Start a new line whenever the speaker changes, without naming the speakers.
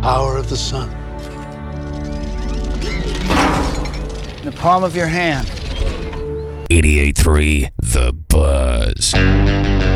power of the sun.
In the palm of your hand.
88.3 The Buzz.